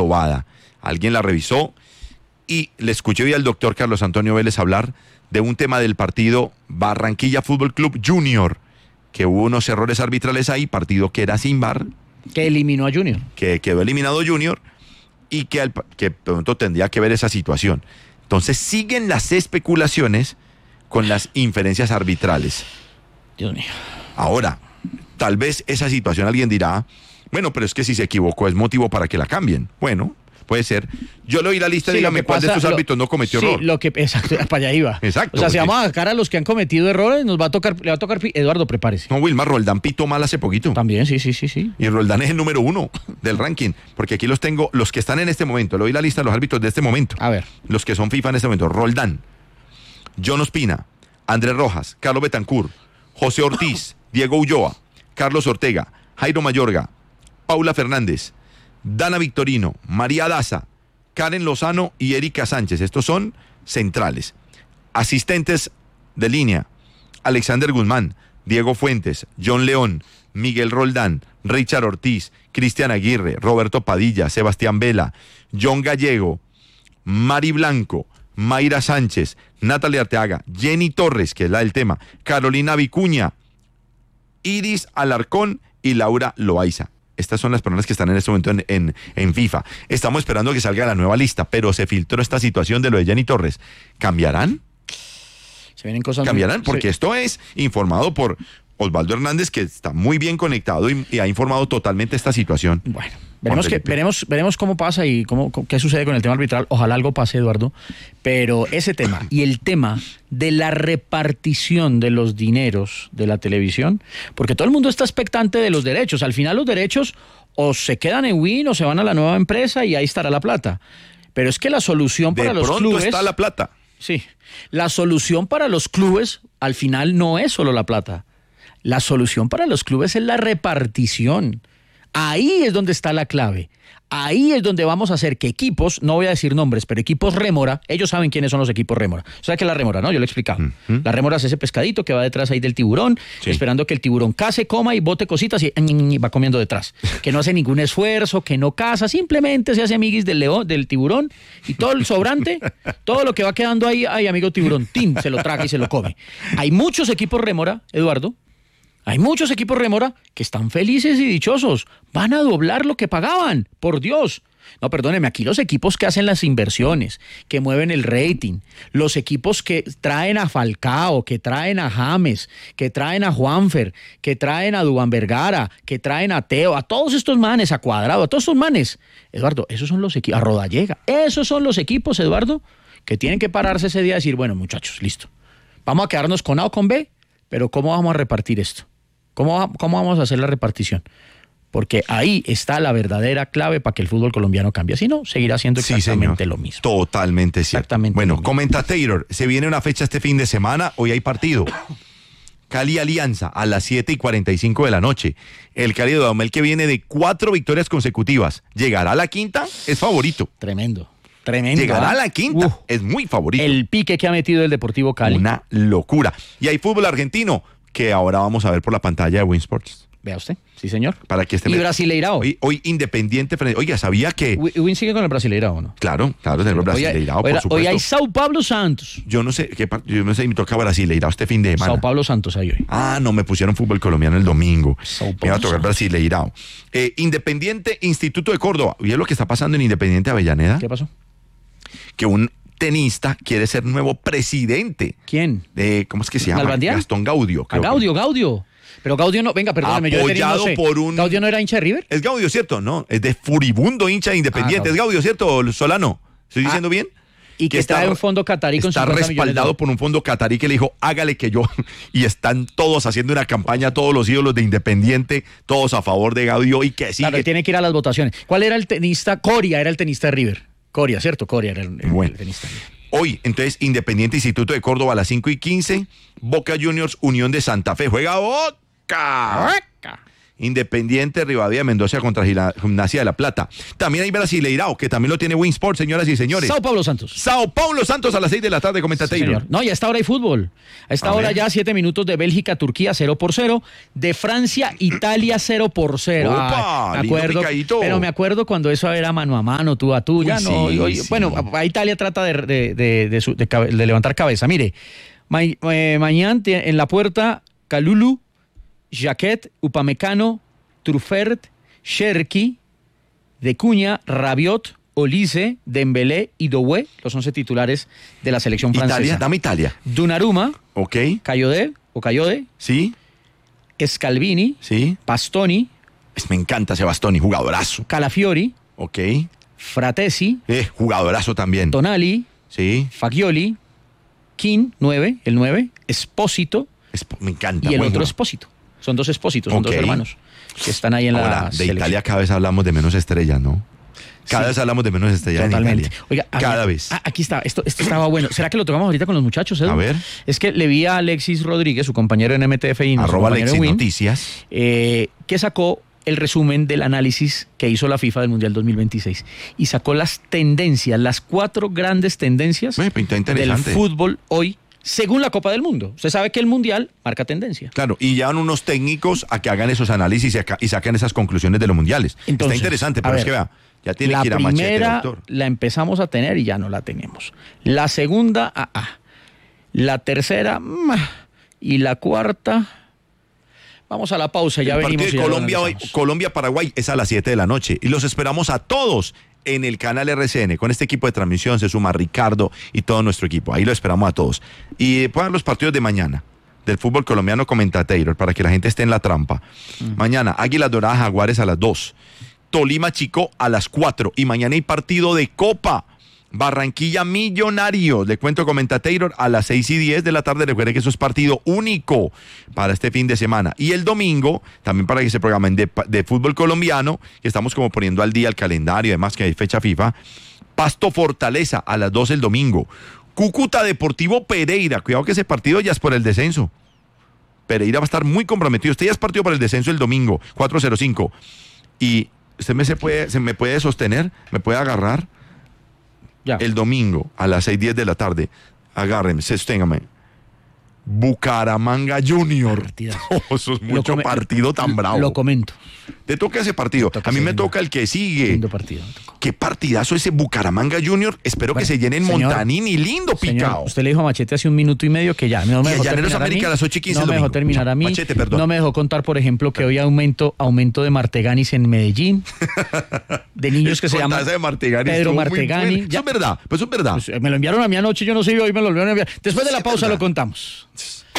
aprobada. Alguien la revisó y le escuché hoy al doctor Carlos Antonio Vélez hablar de un tema del partido Barranquilla Fútbol Club Junior, que hubo unos errores arbitrales ahí, partido que era sin VAR. Que eliminó a Junior. Que quedó eliminado Junior y que pronto tendría que ver esa situación. Entonces siguen las especulaciones con las inferencias arbitrales. Dios mío. Ahora, tal vez esa situación alguien dirá, bueno, pero es que si se equivocó es motivo para que la cambien. Bueno, puede ser. Yo le doy la lista, dígame cuál de estos árbitros no cometió error. Exacto, para allá iba. Exacto. O sea, si vamos a sacar a los que han cometido errores, le va a tocar, Eduardo, prepárese. No, Wilmar, Roldán pitó mal hace poquito. También, sí. Y Roldán es el número 1 del ranking, porque aquí los tengo, los que están en este momento, le doy la lista de los árbitros de este momento. A ver. Los que son FIFA en este momento. Roldán, John Ospina, Andrés Rojas, Carlos Betancur, José Ortiz, Diego Ulloa, Carlos Ortega, Jairo Mayorga, Paula Fernández, Dana Victorino, María Daza, Karen Lozano y Erika Sánchez. Estos son centrales. Asistentes de línea: Alexander Guzmán, Diego Fuentes, John León, Miguel Roldán, Richard Ortiz, Cristian Aguirre, Roberto Padilla, Sebastián Vela, John Gallego, Mari Blanco, Mayra Sánchez, Natalia Arteaga, Jenny Torres, que es la del tema, Carolina Vicuña, Iris Alarcón y Laura Loaiza. Estas son las personas que están en este momento en FIFA. Estamos esperando que salga la nueva lista, pero se filtró esta situación de lo de Jenny Torres. ¿Cambiarán? Se vienen cosas. ¿Cambiarán? Porque esto es informado por Osvaldo Hernández, que está muy bien conectado y ha informado totalmente esta situación. Bueno, veremos cómo pasa y qué sucede con el tema arbitral. Ojalá algo pase, Eduardo. Pero ese tema y el tema de la repartición de los dineros de la televisión, porque todo el mundo está expectante de los derechos. Al final los derechos o se quedan en Win o se van a la nueva empresa y ahí estará la plata. Pero es que la solución para los clubes... De pronto está la plata. Sí, la solución para los clubes al final no es solo la plata. La solución para los clubes es la repartición. Ahí es donde está la clave. Ahí es donde vamos a hacer que equipos, no voy a decir nombres, pero equipos rémora, ellos saben quiénes son los equipos rémora. O sea que la rémora, ¿no? Yo lo he explicado. Uh-huh. La rémora es ese pescadito que va detrás ahí del tiburón, sí, esperando que el tiburón case, coma y bote cositas y va comiendo detrás. Que no hace ningún esfuerzo, que no caza, simplemente se hace amiguis del león, del tiburón, y todo el sobrante, todo lo que va quedando ahí, ay, amigo tiburón, ¡tin!, se lo traga y se lo come. Hay muchos equipos rémora, Eduardo. Hay muchos equipos rémora que están felices y dichosos. Van a doblar lo que pagaban, por Dios. No, perdóneme, aquí los equipos que hacen las inversiones, que mueven el rating, los equipos que traen a Falcao, que traen a James, que traen a Juanfer, que traen a Duván Vergara, que traen a Teo, a todos estos manes, a Cuadrado, a todos estos manes. Eduardo, esos son los equipos, a Rodallega, esos son los equipos, Eduardo, que tienen que pararse ese día y decir, bueno, muchachos, listo. Vamos a quedarnos con A o con B, pero ¿cómo vamos a repartir esto? ¿Cómo vamos a hacer la repartición? Porque ahí está la verdadera clave para que el fútbol colombiano cambie. Si no, seguirá siendo exactamente lo mismo. Totalmente cierto. Exactamente. Bueno, comenta Taylor, se viene una fecha este fin de semana, hoy hay partido. Cali Alianza a las 7:45 de la noche. El Cali de Dudamel, que viene de 4 victorias consecutivas. ¿Llegará a la quinta? Es favorito. Tremendo. Llegará a la quinta. Es muy favorito. El pique que ha metido el Deportivo Cali. Una locura. Y hay fútbol argentino, que ahora vamos a ver por la pantalla de Win Sports. Vea usted, sí señor. Para que esté y Brasileirao. Hoy Independiente, oiga, ¿sabía que...? Win sigue con el Brasileirao, ¿no? Claro, tenemos el Brasileirao, por supuesto. Hoy hay Sao Paulo Santos. Yo no sé, me toca Brasileirao este fin de semana. Sao Paulo Santos hay hoy. No, me pusieron fútbol colombiano el domingo. Me va a tocar Brasileirao. Independiente, Instituto de Córdoba. ¿Vio lo que está pasando en Independiente Avellaneda? ¿Qué pasó? Que un tenista quiere ser nuevo presidente. ¿Quién? ¿Cómo es que se llama? ¿Nalbandián? Gastón Gaudio. Gaudio. Pero Gaudio no, venga, perdóneme, apoyado por un... ¿Gaudio no era hincha de River? Es Gaudio, ¿cierto? No, es de furibundo hincha de Independiente. Es Gaudio, ¿cierto, Solano? ¿Estoy diciendo bien? Y que está en un fondo catarí con 50 millones. Está respaldado por un fondo catarí que le dijo, hágale que yo... Y están todos haciendo una campaña, todos los ídolos de Independiente, todos a favor de Gaudio y que sigue. Claro, tiene que ir a las votaciones. ¿Cuál era el tenista? Coria era el tenista de River. Coria, ¿cierto? Coria era el tenista de River. Hoy, entonces, Independiente Instituto de Córdoba a las 5:15, Boca Juniors, Unión de Santa Fe. Juega Boca. Independiente Rivadavia de Mendoza contra Gimnasia de la Plata. También hay Brasileirao, que también lo tiene Winsport, señoras y señores. Sao Paulo Santos. Sao Paulo Santos a las 6 de la tarde, comenta Taylor. Señor. No, y a esta hora hay fútbol. A esta hora ya 7 minutos de Bélgica, Turquía 0-0, de Francia, Italia 0-0. Opa, Me acuerdo, picadito. pero me acuerdo cuando eso era mano a mano, tú a tú. Ya Uy, no. sí, Hoy, sí. bueno, a Italia trata de levantar cabeza. Mire, mañana en la puerta, Kalulu, Jacquet, Upamecano, Truffert, Cherki, De Cuña, Rabiot, Olise, Dembélé y Doué, los 11 titulares de la selección francesa. Italia, dame Italia. Donnarumma, Ok, Cayode, sí, Scalvini, sí. Pastoni, Me encanta Sebastoni, jugadorazo. Calafiori, Ok, Fratesi, jugadorazo también. Tonali, Sí, Fagioli, King, 9, el 9, Espósito me encanta. y el buen otro jugador. Espósito. Son dos Espósitos, son dos Ok. hermanos que están ahí en Ahora, la de selección. Italia cada vez hablamos de menos estrellas, ¿no? Cada Sí. vez hablamos de menos estrellas Totalmente. en Italia. Oiga, cada vez. Aquí está, esto estaba bueno. ¿Será que lo tocamos ahorita con los muchachos, Edu? A ver. Es que le vi a Alexis Rodríguez, su compañero en MTF y Arroba Alexis Noticias. que sacó el resumen del análisis que hizo la FIFA del Mundial 2026 y sacó las tendencias, las 4 grandes tendencias Pinta del interesante. fútbol hoy según la Copa del Mundo. Usted sabe que el Mundial marca tendencia. Claro, y llevan unos técnicos a que hagan esos análisis y saquen esas conclusiones de los mundiales. Entonces, está interesante, a pero es ver, que vea, ya tiene la que ir a machete, primera doctor. la empezamos a tener y ya no la tenemos. La segunda, la tercera, y la cuarta. Vamos a la pausa, ya El venimos. partido y de ya lo Colombia hoy, analizamos. Colombia-Paraguay es a las 7 de la noche y los esperamos a todos en el canal RCN. Con este equipo de transmisión se suma Ricardo y todo nuestro equipo. Ahí lo esperamos a todos. Y puedan los partidos de mañana del fútbol colombiano, comenta Taylor, para que la gente esté en la trampa. Mañana, Águilas Doradas Jaguares a las 2. Tolima Chico a las 4. Y mañana hay partido de Copa. Barranquilla Millonarios, le cuento, comenta Taylor, a las 6:10 de la tarde. Recuerde que eso es partido único para este fin de semana. Y el domingo, también para que se programen de fútbol colombiano, que estamos como poniendo al día el calendario, además que hay fecha FIFA. Pasto Fortaleza a las 12 el domingo. Cúcuta Deportivo Pereira, cuidado que ese partido ya es por el descenso. Pereira va a estar muy comprometido. Usted ya es partido por el descenso el domingo, 4:05. Y usted se me puede sostener, me puede agarrar. Ya. El domingo a las 6:10 de la tarde. Agárrenme, sosténgame. Bucaramanga Junior. Partidazo. Oh, eso es mucho partido tan bravo. Lo comento. Te toca ese partido. toca A mí ese me lindo. toca el que sigue. Lindo partido. me tocó. Qué partidazo ese Bucaramanga Junior. Espero que Bueno, se llenen señor, Montanini. Lindo Señor, picao. usted le dijo a Machete hace 1 minuto y medio que ya no me Y dejó en Llaneros terminar a mí. América a las 8:15 No me dejó domingo. terminar a mí. Machete, perdón. No me dejó contar, por ejemplo, que hoy aumento de Marteganis en Medellín. De niños que se llaman Esa de Martegani Pedro estuvo muy Martegani. buena. Eso es verdad, pues eso es verdad. Pues, me lo enviaron a mí anoche, yo no sé, hoy me lo volvieron a enviar. Después de la Sí, pausa verdad. lo contamos.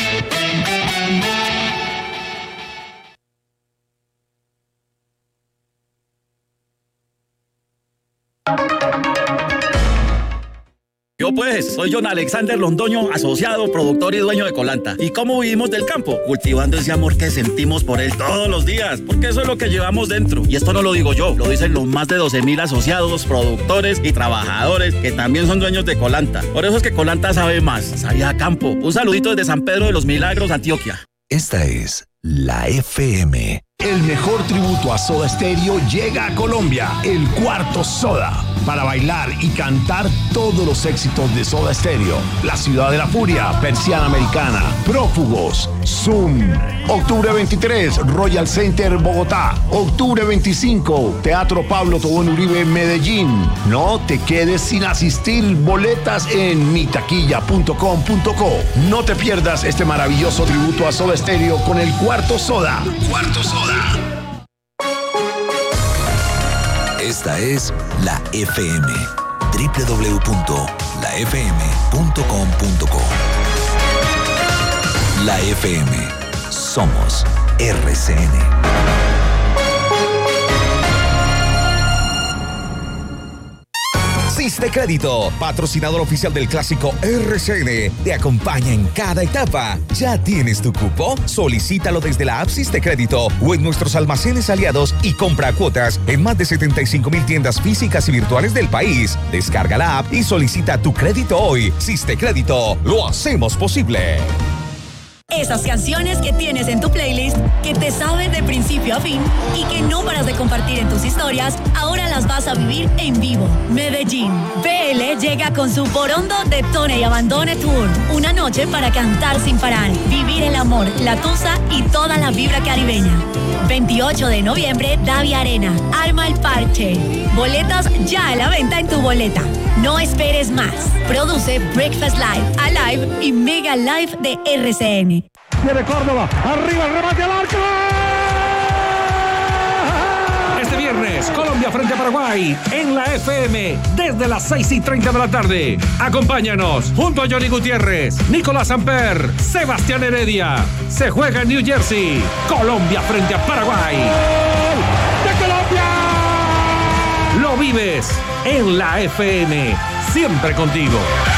Yo pues, soy John Alexander Londoño, asociado, productor y dueño de Colanta. ¿Y cómo vivimos del campo? Cultivando ese amor que sentimos por él todos los días, porque eso es lo que llevamos dentro. Y esto no lo digo yo, lo dicen los más de 12,000 asociados, productores y trabajadores que también son dueños de Colanta. Por eso es que Colanta sabe más, sabe a campo. Un saludito desde San Pedro de los Milagros, Antioquia. Esta es la FM. El mejor tributo a Soda Stereo llega a Colombia, el Cuarto Soda, para bailar y cantar todos los éxitos de Soda Stereo. La Ciudad de la Furia, Persiana Americana, Prófugos, Zoom. Octubre 23, Royal Center, Bogotá. Octubre 25, Teatro Pablo Tobón Uribe, Medellín. No te quedes sin asistir, boletas en mitaquilla.com.co. No te pierdas este maravilloso tributo a Soda Stereo con el Cuarto Soda. Cuarto Soda. Esta es la FM. www.lafm.com.co. La FM. Somos RCN. Siste Crédito, patrocinador oficial del clásico RCN, te acompaña en cada etapa. ¿Ya tienes tu cupo? Solicítalo desde la app Siste Crédito o en nuestros almacenes aliados y compra cuotas en más de 75,000 tiendas físicas y virtuales del país. Descarga la app y solicita tu crédito hoy. Siste Crédito, lo hacemos posible. Esas canciones que tienes en tu playlist, que te saben de principio a fin y que no paras de compartir en tus historias, ahora las vas a vivir en vivo. Medellín. BL llega con su Borondo Detone y Abandone Tour. Una noche para cantar sin parar, vivir el amor, la tusa y toda la vibra caribeña. 28 de noviembre, Davia Arena. Arma el parche. Boletas ya a la venta en tu boleta. No esperes más. Produce Breakfast Live, Alive y Mega Live de RCN. Viene Córdoba, arriba el remate al arco. Este viernes, Colombia frente a Paraguay, en la FM, desde las 6:30 de la tarde. Acompáñanos, junto a Johnny Gutiérrez, Nicolás Amper, Sebastián Heredia. Se juega en New Jersey, Colombia frente a Paraguay. ¡De Colombia! Lo vives en la FM, siempre contigo.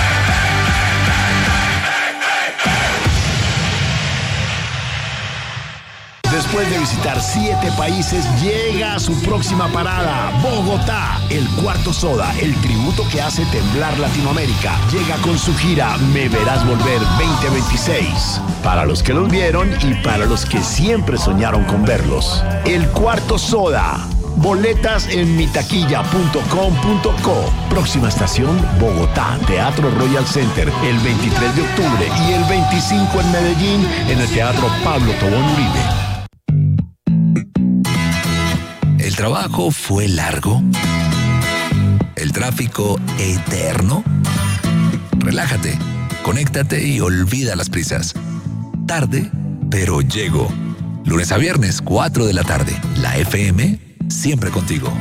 Después de visitar 7 países, llega a su próxima parada, Bogotá. El Cuarto Soda, el tributo que hace temblar Latinoamérica, llega con su gira Me Verás Volver 2026. Para los que los vieron y para los que siempre soñaron con verlos. El Cuarto Soda. Boletas en mitaquilla.com.co. Próxima estación, Bogotá, Teatro Royal Center, el 23 de octubre y el 25 en Medellín, en el Teatro Pablo Tobón Uribe. ¿El trabajo fue largo? ¿El tráfico eterno? Relájate, conéctate y olvida las prisas. Tarde, pero llego. Lunes a viernes, 4 de la tarde. La FM, siempre contigo.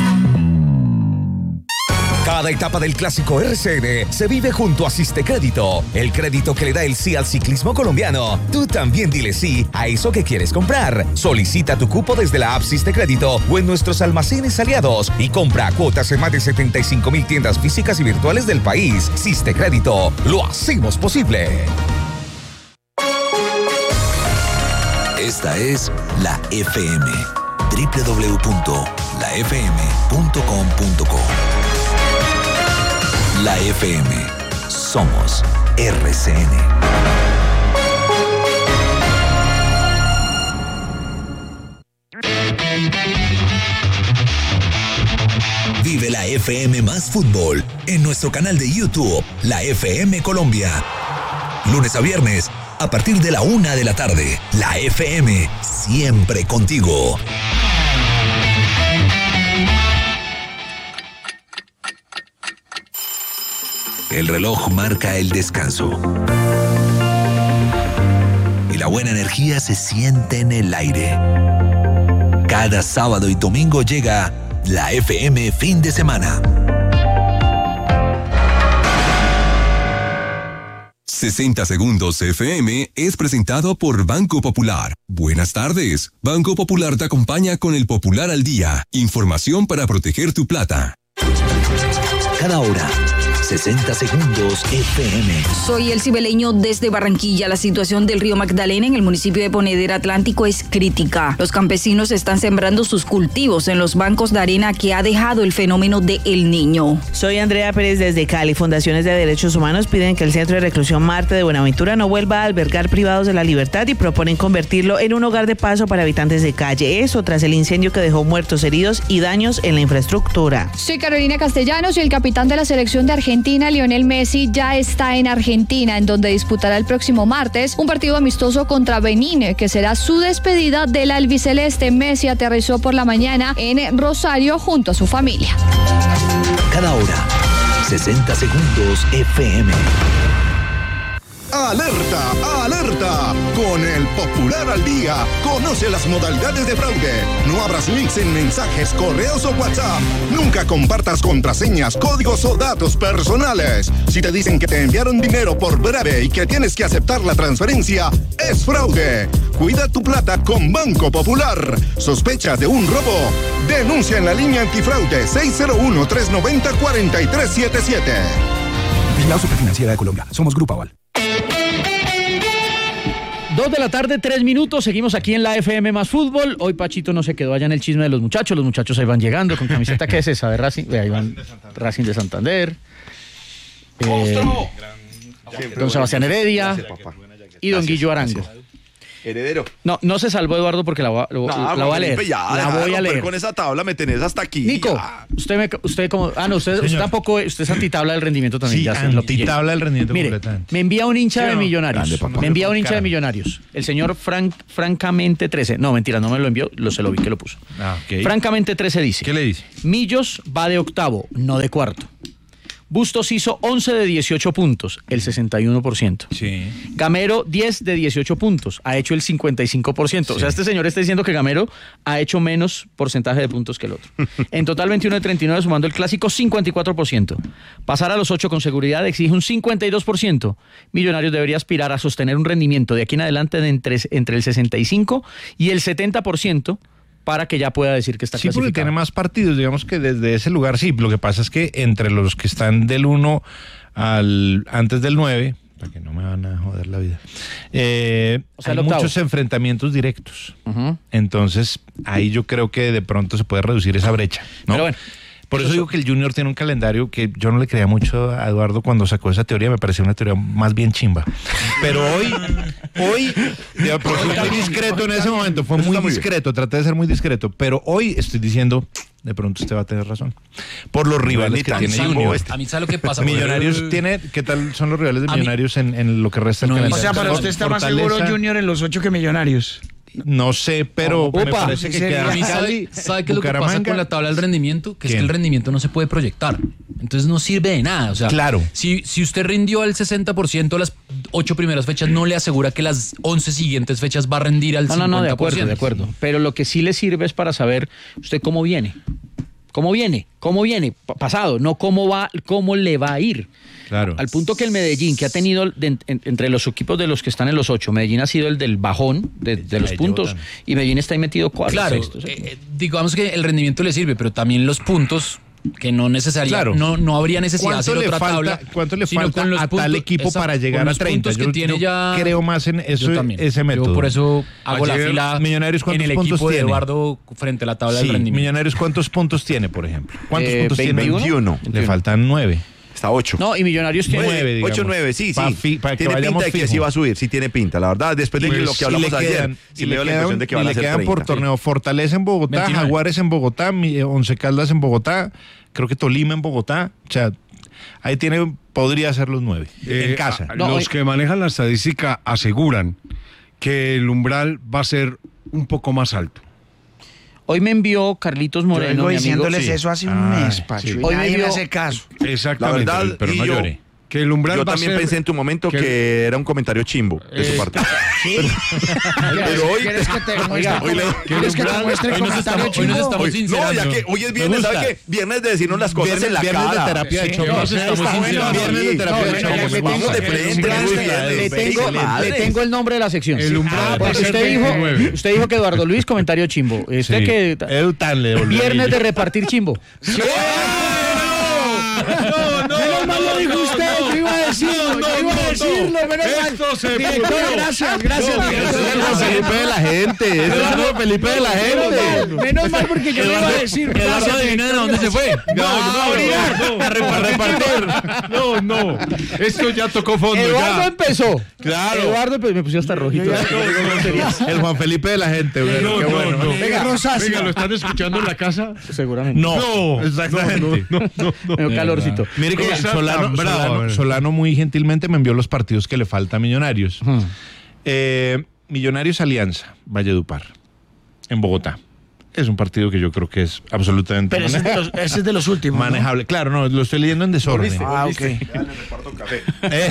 Cada etapa del clásico RCN se vive junto a Sistecrédito, el crédito que le da el sí al ciclismo colombiano. Tú también dile sí a eso que quieres comprar. Solicita tu cupo desde la app Sistecrédito o en nuestros almacenes aliados y compra cuotas en más de 75,000 tiendas físicas y virtuales del país. Sistecrédito, lo hacemos posible. Esta es la FM. www.lafm.com.co. La FM. Somos RCN. Vive la FM más fútbol en nuestro canal de YouTube, la FM Colombia. Lunes a viernes, a partir de la 1 de la tarde, la FM, siempre contigo. El reloj marca el descanso. Y la buena energía se siente en el aire. Cada sábado y domingo llega la FM Fin de Semana. 60 Segundos FM es presentado por Banco Popular. Buenas tardes. Banco Popular te acompaña con el Popular al Día. Información para proteger tu plata. Cada hora. 60 Segundos FM. Soy el cibeleño desde Barranquilla. La situación del río Magdalena en el municipio de Ponedera Atlántico es crítica. Los campesinos están sembrando sus cultivos en los bancos de arena que ha dejado el fenómeno de El Niño. Soy Andrea Pérez desde Cali. Fundaciones de Derechos Humanos piden que el Centro de Reclusión Marte de Buenaventura no vuelva a albergar privados de la libertad y proponen convertirlo en un hogar de paso para habitantes de calle. Eso tras el incendio que dejó muertos, heridos y daños en la infraestructura. Soy Carolina Castellanos y el capitán de la selección de Argentina, Lionel Messi, ya está en Argentina, en donde disputará el próximo martes un partido amistoso contra Benín, que será su despedida del albiceleste. Messi aterrizó por la mañana en Rosario junto a su familia. Cada hora, 60 Segundos FM. ¡Alerta! ¡Alerta! Con el Popular al Día, conoce las modalidades de fraude. No abras links en mensajes, correos o WhatsApp. Nunca compartas contraseñas, códigos o datos personales. Si te dicen que te enviaron dinero por breve y que tienes que aceptar la transferencia, es fraude. Cuida tu plata con Banco Popular. ¿Sospecha de un robo? Denuncia en la línea antifraude 601-390-4377. Vigilado Superfinanciera de Colombia. Somos Grupo Aval. 2 de la tarde, 3 minutos, seguimos aquí en la FM más fútbol. Hoy Pachito no se quedó allá en el chisme de los muchachos ahí van llegando con camiseta. ¿Qué es esa de Racing? Ahí van Racing de Santander. Don Sebastián Heredia. y don Guillo Arango. Gracias. Heredero. No se salvó Eduardo porque la voy a leer. La voy a leer. Con esa tabla me tenés hasta aquí. Nico, usted como... usted tampoco... Usted es antitabla del rendimiento también. Sí, ya antitabla del rendimiento Mire, completamente. me envía un hincha de Millonarios. Grande, Me envía un hincha de Millonarios. El señor Francamente 13. No, mentira, no me lo envió. Se lo vi que lo puso. Okay. Francamente 13 dice. ¿Qué le dice? Millos va de octavo, no de cuarto. Bustos hizo 11 de 18 puntos, el 61%. Sí. Gamero 10 de 18 puntos, ha hecho el 55%. Sí. O sea, este señor está diciendo que Gamero ha hecho menos porcentaje de puntos que el otro. En total 21 de 39, sumando el clásico, 54%. Pasar a los 8 con seguridad exige un 52%. Millonarios debería aspirar a sostener un rendimiento de aquí en adelante de entre el 65 y el 70%. Para que ya pueda decir que está clasificado. Sí, porque tiene más partidos, digamos que desde ese lugar sí. Lo que pasa es que entre los que están del 1 antes del 9, para que no me van a joder la vida, hay muchos enfrentamientos directos. Entonces, ahí yo creo que de pronto se puede reducir esa brecha, ¿no? Pero bueno. Por eso digo que el Junior tiene un calendario que yo no le creía mucho a Eduardo cuando sacó esa teoría, me pareció una teoría más bien chimba. Pero hoy fue muy discreto en ese momento, fue muy discreto, traté de ser muy discreto, pero hoy estoy diciendo, de pronto usted va a tener razón. Por los rivales que tiene Junior. A mí sabe lo que pasa. Millonarios tiene, ¿qué tal son los rivales de Millonarios en lo que resta del calendario? O sea, para usted está más seguro Junior en los 8 que Millonarios. No sé, pero me parece que queda Cali, ¿sabe qué es lo que pasa con la tabla del rendimiento? Que es que el rendimiento no se puede proyectar. Entonces no sirve de nada. O sea, claro. Si usted rindió al 60% las 8 primeras fechas, no le asegura que las 11 siguientes fechas va a rendir al 50%. No, de acuerdo. Pero lo que sí le sirve es para saber usted cómo viene. ¿Cómo viene? Pasado, no cómo le va a ir. Claro. Al punto que el Medellín, que ha tenido entre los equipos de los que están en los 8, Medellín ha sido el del bajón de los puntos y Medellín está ahí metido cuarto. Claro, digamos que el rendimiento le sirve, pero también los puntos que no necesariamente, no habría necesidad de hacer otra tabla. ¿Cuánto le falta a tal equipo para llegar a 30? Yo creo más en eso, ese método. Yo por eso hago la fila Millonarios, en el equipo de Eduardo frente a la tabla del rendimiento. Millonarios, ¿cuántos puntos tiene, por ejemplo? ¿Cuántos puntos tiene? 21. Le faltan 9. Está 8. No, y Millonarios tiene 9, 8, 9, sí. Para que tiene pinta de que fijo. sí va a subir, sí tiene pinta, la verdad. Después de lo que hablamos ayer, sí me dio la impresión de que van a ser 30. Le quedan por torneo Fortaleza en Bogotá, 29. Jaguares en Bogotá, Once Caldas en Bogotá, creo que Tolima en Bogotá. O sea, ahí podría ser los 9 en casa. Los que manejan la estadística aseguran que el umbral va a ser un poco más alto. Hoy me envió Carlitos Moreno, mi amigo. Diciéndoles eso hace un mes, Pacho. Sí. Hoy me envió hace caso. Exactamente. La verdad, pero no llore. Que el umbral yo va también a ser pensé en tu momento que era un comentario chimbo de su parte. ¿Sí? Pero hoy... ¿Quieres que te muestre el comentario chimbo? Hoy nos estamos sincerando. No, ya que hoy es viernes, ¿sabes qué? Viernes de decirnos las cosas en la cara. Viernes de terapia de choque. Viernes de terapia de choque. Vamos de frente. Le tengo el nombre de la sección. El umbral va a ser usted dijo que Eduardo Luis, comentario chimbo. Viernes de repartir chimbo. Menos mal lo dijo usted, yo iba a decirlo, menos mal. Director, gracias. Felipe de la gente, Eduardo Felipe de la gente. Menos mal porque yo lo iba a decir. Eduardo, adivina de dónde se fue. A repartir. No. Esto ya tocó fondo. Eduardo empezó. Claro. Eduardo me puso hasta rojito. El Juan Felipe de la gente. No. Venga, ¿lo están escuchando en la casa? Seguramente. No, exactamente. No, calorcito. Mire que Solano muy gentilmente me envió los partidos que le falta a Millonarios. Millonarios Alianza, Valledupar, en Bogotá. Es un partido que yo creo que es absolutamente pero ese es de los últimos, manejable. ¿No? Claro, no, lo estoy leyendo en desorden. Ok. Ya le reparto café.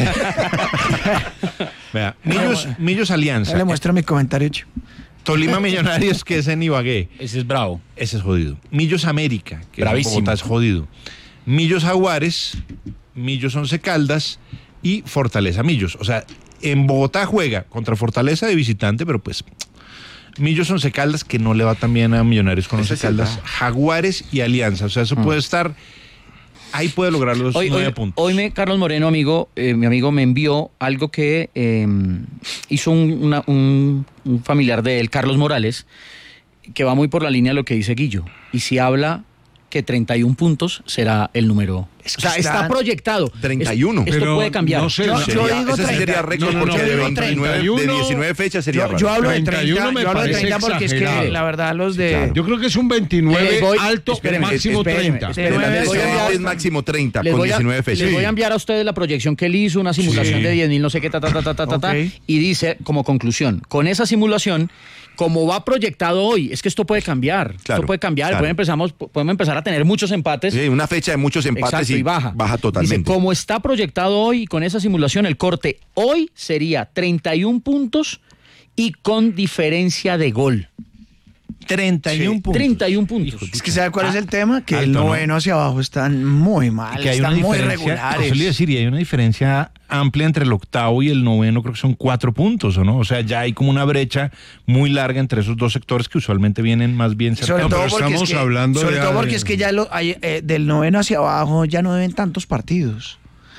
Vea, Millos Alianza. Ya le muestro mi comentario, chico. Tolima Millonarios, que es en Ibagué. Ese es bravo. Ese es jodido. Millos América, que bravísimo. en Bogotá es jodido. Millos Jaguares, Millos Once Caldas y Fortaleza Millos. O sea, en Bogotá juega contra Fortaleza de visitante, pero pues Millos Once Caldas, que no le va tan bien a Millonarios con Once Caldas, Jaguares y Alianza. O sea, eso puede estar... Ahí puede lograr los 9 puntos. Hoy Carlos Moreno, mi amigo, me envió algo que hizo un familiar de él, Carlos Morales, que va muy por la línea de lo que dice Guillo. Y si habla que 31 puntos será el número está proyectado. 31. Esto puede cambiar. No sé, yo digo ese 30. sería récord porque de 19 fechas sería raro. Yo hablo de 31 30, me yo hablo de 30 parece porque es que exagerado. la verdad los de... Yo creo que es un 29 alto, máximo 30. Es máximo 30 con 19 fechas. Les voy a enviar a ustedes la proyección que él hizo, una simulación de 10.000, no sé qué, y dice como conclusión, con esa simulación, como va proyectado hoy, es que esto puede cambiar. Claro, esto puede cambiar. claro. Podemos empezar a tener muchos empates. Sí, una fecha de muchos empates. Exacto, y baja. Baja totalmente. Dice, como está proyectado hoy, con esa simulación, el corte hoy sería 31 puntos y con diferencia de gol. 31 puntos. 31 puntos. Es que ¿sabe cuál es el tema? Que el alto, ¿no? noveno hacia abajo están muy mal, Que hay están una muy diferencia, regulares. eso le iba a decir, y hay una diferencia amplia entre el octavo y el noveno, creo que son 4 puntos, ¿o no? O sea, ya hay como una brecha muy larga entre esos dos sectores que usualmente vienen más bien Sobre cercanos. todo porque es que ya del noveno hacia abajo ya no deben tantos partidos.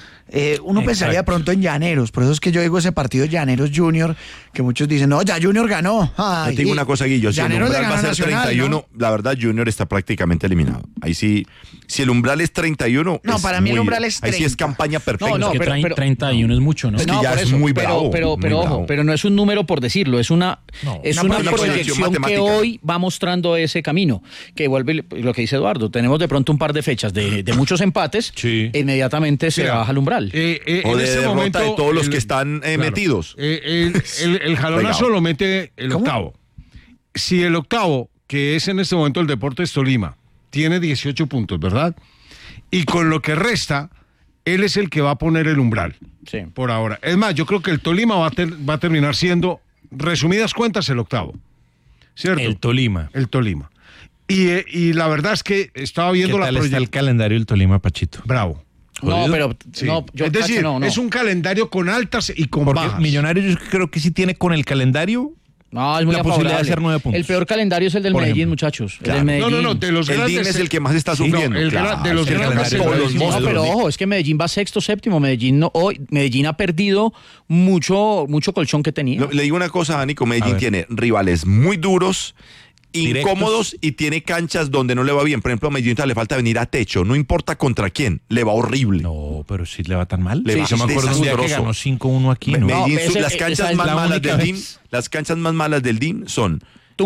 Uno pensaría de pronto en Llaneros, por eso es que yo digo ese partido Llaneros Junior, que muchos dicen, no, ya Junior ganó. Te digo una cosa, Guillo, si el Llaneros umbral va a ser Nacional, 31, ¿no? la verdad Junior está prácticamente eliminado. Ahí sí, si el umbral es 31... No, para mí el umbral es 30. Ahí sí es campaña perfecta. No, pero 31 es mucho, ¿no? Es que No, ya por es eso, muy pero, bravo. pero muy ojo, bravo. pero no es un número por decirlo, es una proyección proyección que matemática. hoy va mostrando ese camino, que vuelve lo que dice Eduardo, tenemos de pronto un par de fechas de muchos empates, inmediatamente se Mira, baja el umbral. O de derrota de todos los que están metidos. El jalonazo lo mete el octavo. Si el octavo, que es en este momento el Deportes Tolima, tiene 18 puntos, ¿verdad? Y con lo que resta, él es el que va a poner el umbral. Sí. Por ahora. Es más, yo creo que el Tolima va a terminar siendo, resumidas cuentas, el octavo. ¿Cierto? El Tolima. El Tolima. Y la verdad es que estaba viendo ¿Qué tal está el calendario del Tolima, Pachito? Bravo. No, pero Sí. no, yo es decir, no. es un calendario con altas y con Porque bajas. Millonarios yo creo que sí tiene con el calendario No, es muy la posibilidad de favorable. hacer 9 puntos. El peor calendario es el del Por Medellín, ejemplo. muchachos. Claro. El del Medellín. No, de los El grandes DIM es el que más está sufriendo. de los el grandes calendario todos de los los monstruos. pero ojo, es que Medellín va sexto, séptimo. Medellín ha perdido mucho colchón que tenía. Le digo una cosa, Anico, A Medellín ver. tiene rivales muy duros, Directos. incómodos y tiene canchas donde no le va bien. Por ejemplo, a Medellín le falta venir a techo, no importa contra quién, le va horrible. No, pero sí le va tan mal. Le va Yo me acuerdo un día que desastroso. ganó 5-1 aquí, ¿no? Medellín, esa las es canchas más la malas única del DIM, vez. las canchas más malas del DIM son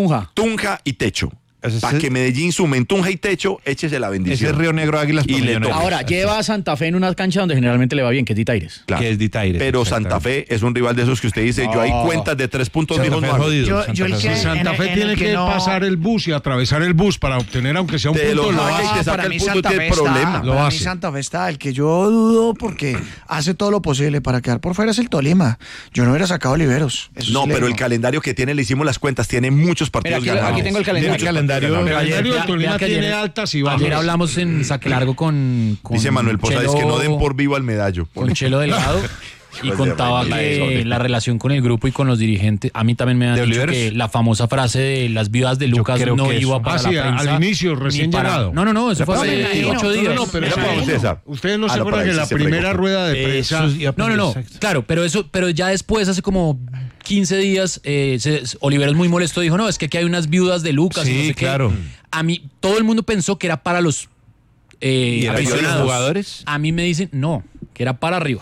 Tunja. y Techo. Ese es Para el- que Medellín sume en Tunja y Techo, échese la Ese bendición. es Río Negro Águilas Y por le Millonarios. Ahora, lleva a Santa Fe en una cancha donde generalmente le va bien, que es Ditaires. Claro. Que es Ditaires, Pero Santa Fe es un rival de esos que usted dice, yo hay cuentas de 3 puntos Santa fijos Fe no hago. jodido. Yo el que- Santa Fe en tiene el que no- pasar el bus y atravesar el bus para obtener aunque sea un Te punto. lo Lo saca y hace. te saca para el mí punto, Santa tiene Fe problema. está, Lo para mí hace. Santa Fe está, el que yo dudo porque hace todo lo posible para quedar por fuera es el Tolima. Yo no hubiera sacado Oliveros. Eso No, sí le pero el digo. calendario que tiene, le hicimos las cuentas, tiene muchos partidos aquí ganados. tengo el calendario. Muchos calendario- partidos El ganados. calendario del vea Tolima que tiene ayer- altas y bajas. Ayer hablamos en Saque Largo con Dice Manuel Posades que no den por vivo al medallo. con Chelo Delgado y Pues de contaba rey, que la relación con el grupo y con los dirigentes, a mí también me han ¿De dicho Oliveros? que la famosa frase de las viudas de Lucas creo no que iba eso. para sí, la prensa. al inicio, recién ni para- llegado. No, eso fue No, hace me imagino. 8 días. pero Era para eso- César. Ustedes no Ah, se no, acuerdan para que ahí la sí se primera fregó. rueda de prensa. No, claro, pero ya después, hace como 15 días, Oliveros muy molesto dijo, no, es que aquí hay unas viudas de Lucas y no Sí, sé qué. claro. A mí, todo el mundo pensó que era para los ¿Y era para los aficionados. jugadores? A mí me dicen, no, que era para arriba.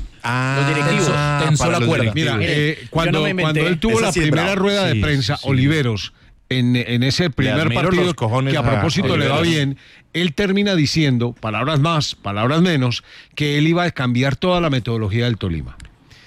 Ah, Los directivos, tensó para la los cuerda. directivos. Mira, Mire, cuando yo no me inventé. él tuvo Esa la sí es primera brava. rueda de Sí, prensa, sí. Oliveros, en ese primer admiro partido, los cojones que a a propósito le va Oliveros. bien, él termina diciendo, palabras más, palabras menos, que él iba a cambiar toda la metodología del Tolima.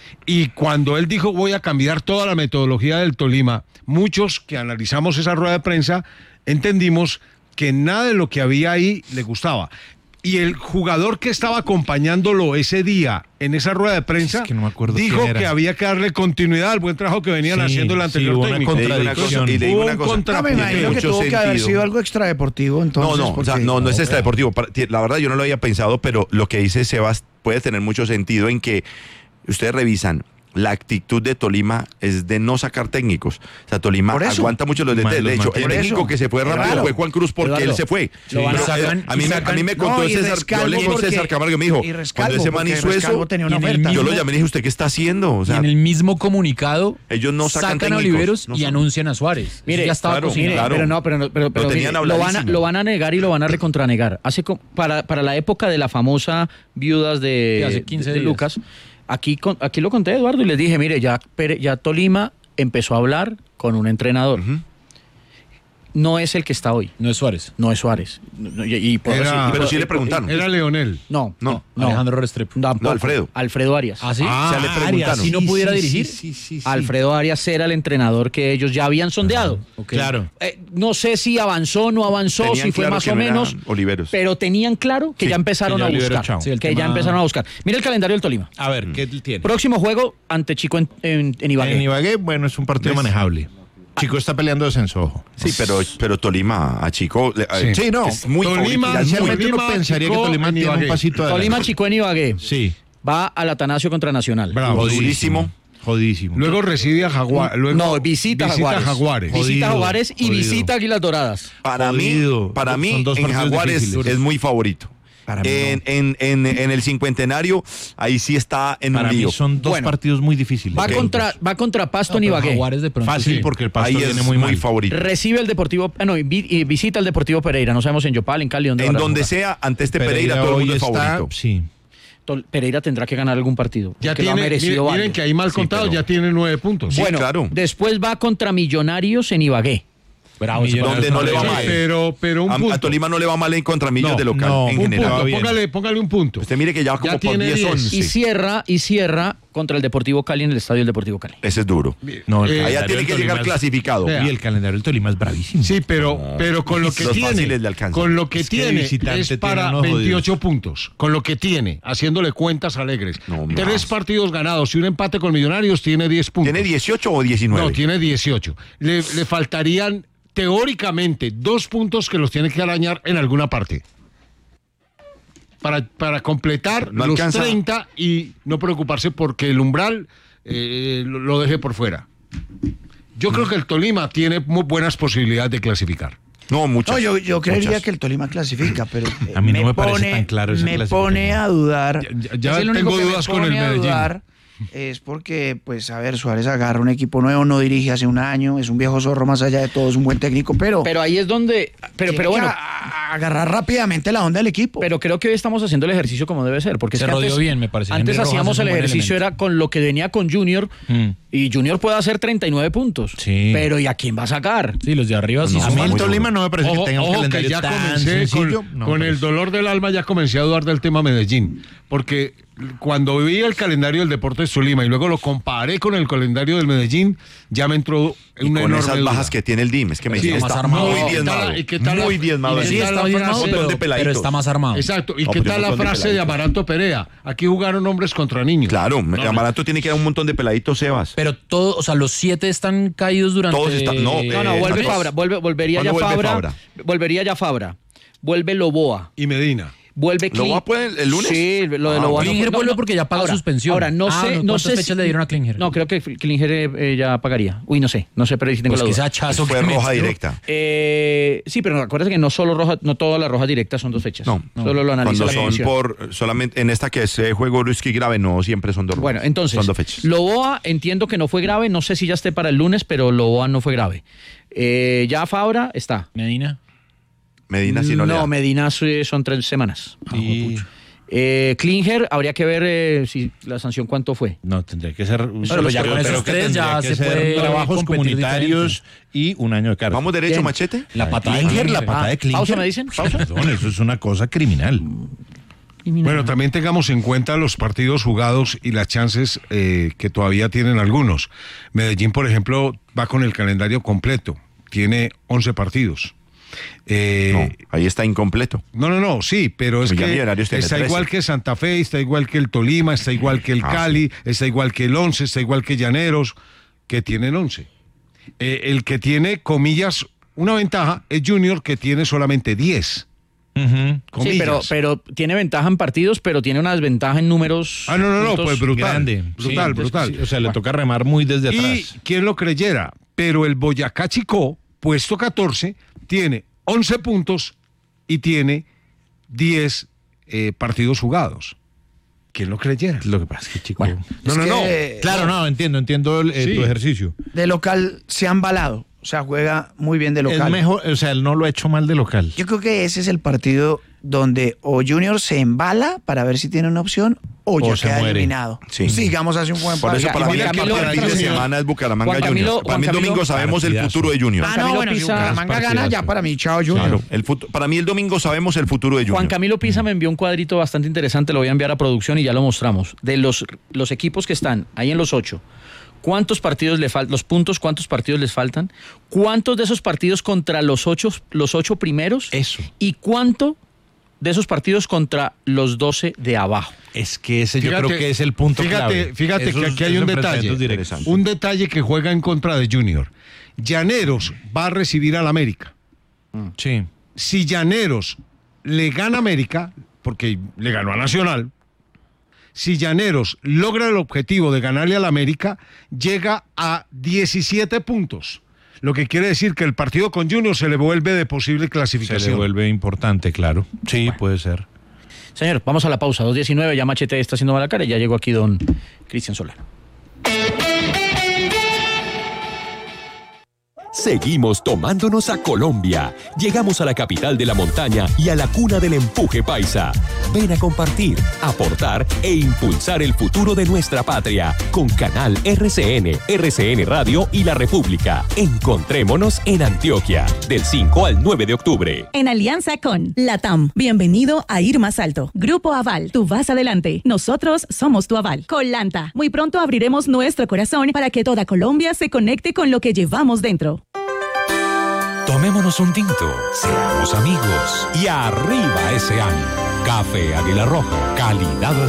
Y cuando él dijo voy a cambiar toda la metodología del Tolima, muchos que analizamos esa rueda de prensa entendimos que nada de lo que había ahí le gustaba. Y el jugador que estaba acompañándolo ese día en esa rueda de prensa Es que no me acuerdo dijo quién era. que había que darle continuidad al buen trabajo que venían Sí, haciendo el sí, anterior hubo una técnico. Le digo una cosa, y le digo Hubo una un cosa. No, me contrapunto. imagino que mucho tuvo que haber sentido. sido algo extradeportivo entonces. No, o sea, porque- no es extradeportivo. La verdad, yo no lo había pensado, pero lo que dice Sebas puede tener mucho sentido en que ustedes revisan la actitud de Tolima es de no sacar técnicos. O sea, Tolima Por eso. aguanta mucho los DT. De hecho, el Por técnico eso. que se fue rápido Claro. fue Juan Cruz porque Eduardo, él se fue. lo van a Pero, sacar- a mí me contó No, y César, yo Rescalvo hablé con porque- César Camargo y me dijo, y Rescalvo, cuando ese man porque hizo Rescalvo eso, tenía una y en el oferta. yo lo mismo- llamé y dije, ¿usted qué está haciendo? O Y sea, en el mismo comunicado ellos no sacan sacan a técnicos, Oliveros no y son- anuncian a Suárez. Mire, Eso ya estaba claro, cocinado. claro. Pero tenían mire, habladísimo. lo van a negar y lo van a recontranegar. Para la época de la famosa viudas de, Sí, hace 15 de días. Lucas, aquí lo conté, Eduardo, y les dije, mire, ya Tolima empezó a hablar con un entrenador. No es el que está hoy. No es Suárez. No es Suárez. Y puedo Era- decir- pero sí le preguntaron. Era Leonel. No. Alejandro Restrepo. Tampoco. No, Alfredo. Alfredo Arias. ¿Ah, sí? o sea, le preguntaron. Si no pudiera dirigir. Sí. Alfredo Arias era el entrenador que ellos ya habían sondeado. Claro. No sé si avanzó, no avanzó, Tenían si fue claro más que o no era menos, Oliveros. pero tenían claro que Sí, ya empezaron que ya a Oliveros, buscar. chao. Sí, el que ya tema- empezaron a buscar. Mira el calendario del Tolima. A ver, ¿qué tiene? Próximo juego ante Chico en Ibagué. En Ibagué, bueno, es un partido manejable. Chico está peleando descenso, ojo. Sí, pero Tolima a Chico Sí, no. es muy Tolima, favorito, es muy- inicialmente uno pensaría que Chico Tolima en tiene un Ibagué. pasito adelante. Tolima Chico en Ibagué. Sí. Va al Atanasio contra Nacional. Bravo. durísimo. Jodísimo. Luego recibe a Jaguar. Luego No, visita a Jaguares. Jaguares. Jodido, Visita a Jaguares y jodido. visita a Águilas Doradas. Para Jodido. mí Son dos en partidos Jaguares difíciles. es muy favorito. Para mí en el cincuentenario, ahí sí está en Para un lío. mí son dos Bueno, partidos muy difíciles. Va contra Pasto en Pero Ibagué. Jaguares de pronto. Fácil sí. porque el Pasto Ahí viene es muy mal. favorito. Recibe el Deportivo, y visita el Deportivo Pereira. No sabemos en Yopal, en Cali, dónde En van a donde jugar. sea, ante este Pereira, todo el hoy mundo es está, favorito. sí. Pereira tendrá que ganar algún partido. Ya porque lo ha tiene, merecido miren varios. que ahí mal contado, pero- ya tiene 9 puntos. Sí, Bueno, claro. después va contra Millonarios en Ibagué. Bravo, ese Millonarios Donde no le va Sí, mal. Pero un punto. A Tolima no le va mal en contra Millos No, de local, no, en Un general. punto, bien. póngale un punto. Usted mire que ya va como Ya por tiene 10, 10. 11. Y cierra contra el Deportivo Cali en el estadio del Deportivo Cali. Ese es duro. No, el Eh, Allá calendario tiene del que Tolima llegar es- clasificado. Vea. Y el calendario del Tolima es bravísimo. Sí, pero con lo que Los tiene, fáciles le alcanzan. con lo que Es que de tiene visitante es tiene para unos 28 jodidos. puntos. Con lo que tiene, haciéndole cuentas alegres. No, 3 más. partidos ganados y un empate con Millonarios tiene 10 puntos. ¿Tiene 18 o 19? No, tiene 18. Le faltarían teóricamente 2 puntos que los tiene que arañar en alguna parte. Para completar No los alcanza. 30 y no preocuparse porque el umbral lo deje por fuera. Yo creo que el Tolima tiene muy buenas posibilidades de clasificar. No, muchas. No, yo creería muchas. que el Tolima clasifica, pero A mí no me parece tan claro esa me clasificación. pone a dudar. Ya Es el único tengo que me dudas con el pone a Medellín. dudar, es porque, pues, a ver, Suárez agarra un equipo nuevo, no dirige hace un año, es un viejo zorro más allá de todo, es un buen técnico, pero Ahí es donde. Pero tiene bueno. que agarrar rápidamente la onda del equipo. Pero creo que hoy estamos haciendo el ejercicio como debe ser. Porque Se es que rodeó antes, bien, me parece. Antes Henry Rojas hacíamos es un el buen ejercicio, elemento. era con lo que venía con Junior. Y Junior puede hacer 39 puntos. Sí. Pero ¿y a quién va a sacar? Sí, los de arriba sí A son mí el muy Tolima no me parece Ojo, que tenga un ojo, que calendario ya tan comencé sencillo. No me con el parece. dolor del alma, ya comencé a dudar del tema Medellín. Porque cuando vi el calendario del Deportes Tolima y luego lo comparé con el calendario del Medellín, ya me entró Y una con enorme esas duda. bajas que tiene el DIM, es que me Sí, está más armado. muy ¿Y qué diezmado. tal- y qué tal la- Muy diezmado. y qué Sí, tal está la bien, frase? un montón de pero peladitos. está más armado. Exacto. ¿Y No, qué pero tal un la montón de frase de peladitos. Amaranto Perea? Aquí jugaron hombres contra niños. Claro, Amaranto tiene que dar un montón de peladitos, Sebas. Pero todos, o sea, los 7 están caídos durante. Todos están- no, No, vuelve Santos. Fabra. Volvería ya ¿Cuándo vuelve Fabra. Fabra? Volvería ya Fabra. Vuelve Loboa. Y Medina. Vuelve ¿Loboa puede el lunes? Sí, lo de Ah, Loboa. bueno. Klinger vuelve porque ya pagó suspensión. Ahora, no Ah, sé. no, No ¿cuántas sé fechas le dieron a Klinger? No, creo que Klinger ya pagaría. Uy, no sé, pero sí tengo Pues la que duda. ese hachazo Fue que roja metió. directa. Sí, pero acuérdate que no solo roja, no todas las rojas directas son 2 fechas. No, Solo lo analiza cuando la son comisión. solamente en esta que es juego brusco y grave, no siempre son 2 rojas. Bueno, entonces, son 2 fechas. Loboa entiendo que no fue grave, no sé si ya esté para el lunes, pero Loboa no fue grave. Ya Fabra está. Medina. Medina si no le da. Medina son 3 semanas. Y- Klinger, habría que ver si la sanción cuánto fue. No, tendría que ser. Pero ya con esos que 3 tendría ya que se ser puede trabajos competir comunitarios y un año de cárcel. ¿Vamos derecho, ¿Quién? Machete? La patada de Klinger, la Klinger. patada de Klinger. ¿Pausa me dicen? ¿Pausa? Perdón, eso es una cosa criminal. Bueno, también tengamos en cuenta los partidos jugados y las chances que todavía tienen algunos. Medellín, por ejemplo, va con el calendario completo. Tiene 11 partidos. No, ahí está incompleto. No, sí, pero es Pues ya que Millonarios tiene está 13. igual que Santa Fe, está igual que el Tolima, está igual que el Cali, está igual que el 11, está igual que Llaneros, que tienen 11. El que tiene, comillas, una ventaja es Junior, que tiene solamente 10. Sí, pero tiene ventaja en partidos, pero tiene una desventaja en números. No, pues brutal. Brutal. Brutal. O sea, le toca remar muy desde atrás. Y quién lo creyera, pero el Boyacá Chicó, puesto 14, tiene 11 puntos y tiene 10 partidos jugados. ¿Quién lo creyera? Lo que pasa es que Chico... Bueno, Claro, entiendo tu ejercicio. De local se ha embalado. O sea, juega muy bien de local. Es mejor, o sea, él no lo ha hecho mal de local. Yo creo que ese es el partido donde o Junior se embala para ver si tiene una opción o ya queda eliminado. Sí. Sigamos hace un buen Por eso para mí el fin de semana es Bucaramanga Junior. Para mí el domingo sabemos el futuro de Junior. Si Bucaramanga gana, ya para mí, chao Junior. Claro, para mí el domingo sabemos el futuro de Junior. Juan Camilo Pisa me envió un cuadrito bastante interesante, lo voy a enviar a producción y ya lo mostramos. De los equipos que están ahí en los 8, ¿cuántos partidos le faltan? Los puntos, ¿cuántos partidos les faltan? ¿Cuántos de esos partidos contra los 8 primeros? Eso. ¿Y cuánto de esos partidos contra los 12 de abajo? Es que ese yo creo que es el punto clave. Fíjate que aquí hay un detalle. Un detalle que juega en contra de Junior. Llaneros va a recibir al América. Sí. Si Llaneros le gana a América, porque le ganó a Nacional, si Llaneros logra el objetivo de ganarle al América, llega a 17 puntos. Lo que quiere decir que el partido con Junior se le vuelve de posible clasificación. Se le vuelve importante, claro. Sí, puede ser. Señor, vamos a la pausa. 2:19, ya Machete está haciendo mala cara y ya llegó aquí don Cristian Solano. Seguimos tomándonos a Colombia. Llegamos a la capital de la montaña y a la cuna del empuje paisa. Ven a compartir, aportar e impulsar el futuro de nuestra patria con Canal RCN, RCN Radio y La República. Encontrémonos en Antioquia, del 5 al 9 de octubre. En alianza con LATAM. Bienvenido a Ir Más Alto. Grupo Aval, tú vas adelante. Nosotros somos tu aval. Colanta. Muy pronto abriremos nuestro corazón para que toda Colombia se conecte con lo que llevamos dentro. Tomémonos un tinto, seamos amigos y arriba ese año. Café Águila Roja, calidad